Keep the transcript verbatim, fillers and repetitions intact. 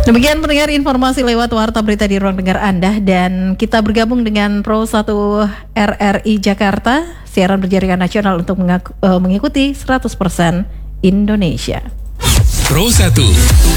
Demikian pendengar informasi lewat Warta Berita di ruang dengar Anda, dan kita bergabung dengan Pro satu R R I Jakarta, siaran berjaringan nasional untuk mengaku, uh, mengikuti seratus persen Indonesia. Pro satu